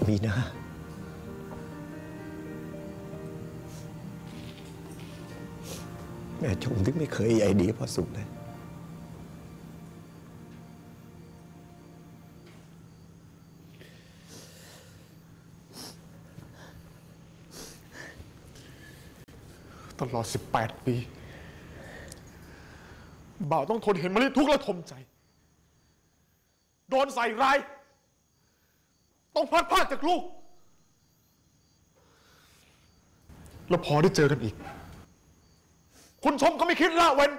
มีนาแม่ชมถึงไม่เคยใยดีพอสุขเลยตลอด18 ปีบ่าวต้องทนเห็นมะลิทุกข์และทมใจโดนใส่ร้ายต้องพลัดพรากจากลูกแล้วพอได้เจอกันอีกคุณชมก็ไม่คิดละเว้น